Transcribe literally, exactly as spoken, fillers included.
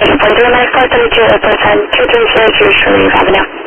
Point three nine four thirty two, airport ten two three zero two, Shirley Avenue.